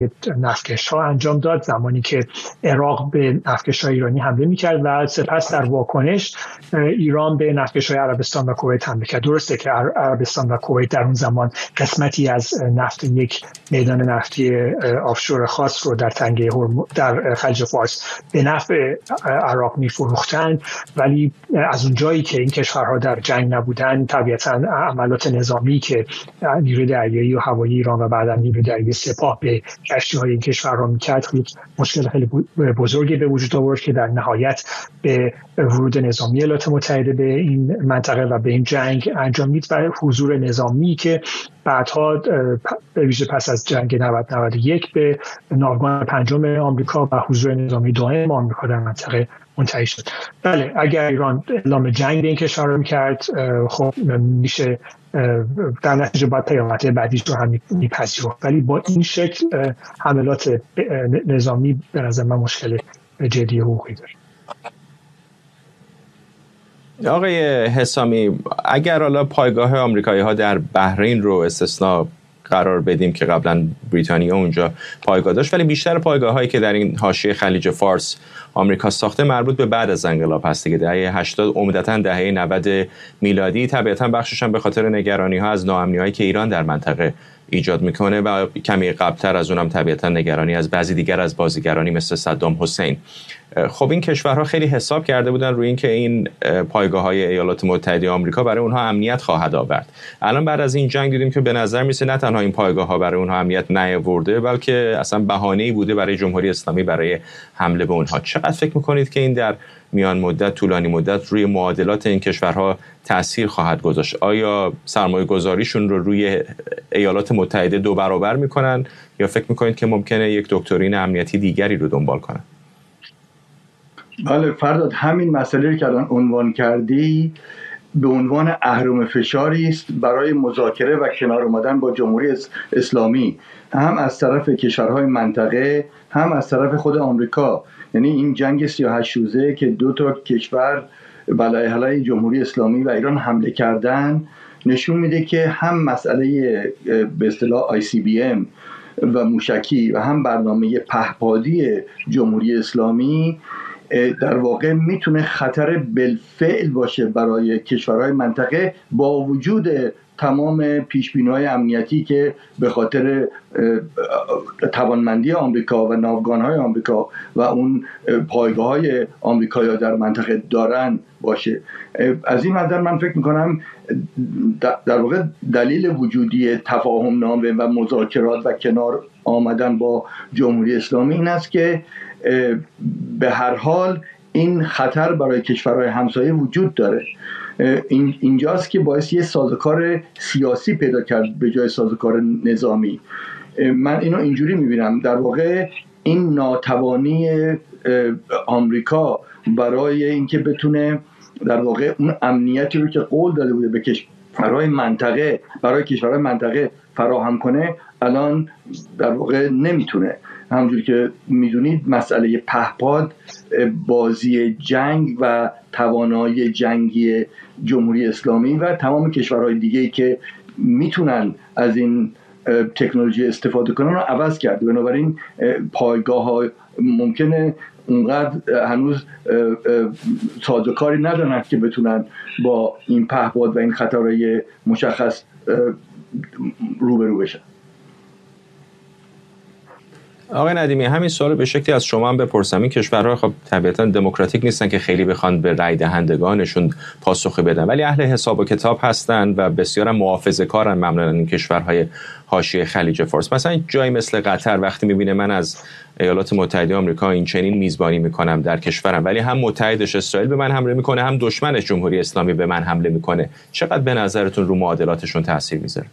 نفتکش‌ها انجام داد زمانی که عراق به نفتکش‌های ایرانی حمله می‌کرد و سپس در واکنش ایران به نفتکش‌های عربستان و کویت حمله کرد. درسته که عربستان و کویت در اون زمان قسمتی از نفت یک میدان نفتی آفشور خاص رو در تنگه در خلیج فارس به نفع عراق می‌فروختند، ولی از اون جایی که این کشورها در جنگ نبودن، طبیعتاً عملات نظامی که نیروی دریایی و هوایی ایران و بعداً نیروی دریایی سپاه به کشتی‌های این کشورها می‌کرد، یک مشکل خیلی بزرگی به وجود آورد که در نهایت به ورود نظامی ایالات متحده به این منطقه و به این جنگ انجامید و حضور نظامی که بعدها به ویژه پس از جنگ 90-91 به ناوگان پنجم آمریکا و حضور نظامی دائم آمریکا در منطقه منتهی شد. بله، اگر ایران اعلام جنگ به این کشور رو می‌کرد، خب میشه در نتیجه باید پیامدهای بعدیش رو هم میپذیرفت، ولی با این شکل حملات نظامی به نظر من مشکل جدی حقوقی داره. آقای حسامی، اگر حالا پایگاه آمریکایی‌ها در بحرین رو استثناء قرار بدیم که قبلا بریتانیا اونجا پایگاه داشت، ولی بیشتر پایگاه‌هایی که در این حاشیه خلیج فارس آمریکا ساخته مربوط به بعد از انقلاب هست که دهه 80 عمدتاً دهه 90 میلادی، طبیعتاً بخشش هم به خاطر نگرانی‌ها از ناامنی‌هایی که ایران در منطقه ایجاد میکنه و کمی قبلتر از اونم طبیعتاً نگرانی از بعضی دیگر از بازیگرانی مثل صدام حسین. خب این کشورها خیلی حساب کرده بودن روی این که این پایگاه‌های ایالات متحده آمریکا برای اونها امنیت خواهد آورد. الان بعد از این جنگ دیدیم که به نظر میسه نه تنها این پایگاه‌ها برای اونها امنیت نیاورده، بلکه اصلا بهانه‌ای بوده برای جمهوری اسلامی برای حمله به اونها. چقدر فکر میکنید که این در میان مدت، طولانی مدت روی معادلات این کشورها تأثیر خواهد گذاشت؟ آیا سرمایه گذاریشون رو روی ایالات متحده 2 برابر میکنن یا فکر میکنید که ممکنه یک دکترین امنیتی دیگری رو دنبال کنن؟ بله فرداد، همین مسئله که الان عنوان کردی به عنوان اهرم فشاری است برای مذاکره و کنار اومدن با جمهوری اسلامی، هم از طرف کشورهای منطقه هم از طرف خود آمریکا. یعنی این جنگ 38 روزه که 2 تا کشور علیه جمهوری اسلامی و ایران حمله کردن نشون میده که هم مسئله به اصطلاح ICBM و موشکی و هم برنامه پهپادی جمهوری اسلامی در واقع میتونه خطر بالفعل باشه برای کشورهای منطقه، با وجود تمام پیشبینی‌های امنیتی که به خاطر توانمندی آمریکا و ناوگان‌های آمریکا و اون پایگاه‌های آمریکایی در منطقه دارن باشه. از این نظر من فکر می‌کنم در واقع دلیل وجودی تفاهم نامه و مذاکرات و کنار آمدن با جمهوری اسلامی این است که به هر حال این خطر برای کشورهای همسایه وجود داره. اینجاست که باعث یه سازوکار سیاسی پیدا کرد به جای سازوکار نظامی. من اینو اینجوری میبینم، در واقع این ناتوانی آمریکا برای اینکه بتونه در واقع اون امنیتی رو که قول داده بوده به کشورهای منطقه برای کشورهای منطقه فراهم کنه الان در واقع نمیتونه. همونجوری که میدونید مسئله پهپاد بازی جنگ و توانایی جنگی جمهوری اسلامی و تمام کشورهای دیگه‌ای که میتونن از این تکنولوژی استفاده کنن رو عوض کرده. بنابراین پایگاه ها ممکنه اونقدر هنوز سازوکاری ندارن که بتونن با این پهپاد و این خطرهای مشخص روبرو بشن. آقای ندیمی، همین سوال به شکلی از شما هم بپرسم. این کشورها خب طبیعتاً دموکراتیک نیستن که خیلی بخوان به رای دهندگانشون پاسخی بدن، ولی اهل حساب و کتاب هستن و بسیار محافظه‌کارن معمولاً این کشورهای حاشیه خلیج فارس. مثلا جایی مثل قطر وقتی میبینه من از ایالات متحده آمریکا این چنین میزبانی میکنم در کشورم، ولی هم متحدش اسرائیل به من حمله میکنه هم دشمنش جمهوری اسلامی به من حمله میکنه، چقدر به نظرتون رو معادلاتشون تاثیر میذاره؟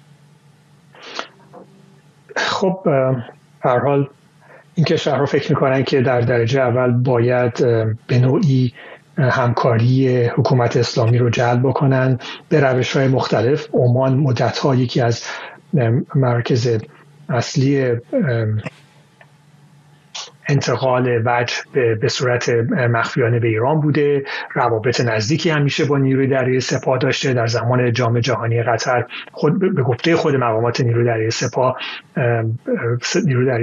خب هر حال این کشورها فکر میکنن که در درجه اول باید به نوعی همکاری حکومت اسلامی رو جلب بکنن به روش‌های مختلف. عمان مدت‌ها یکی از مراکز اصلی انتقال وجه به صورت مخفیانه به ایران بوده. روابط نزدیکی همیشه با نیروی دریایی سپاه داشته. در زمان جام جهانی قطر به گفته خود مقامات نیروی دریایی سپاه نیروی دریایی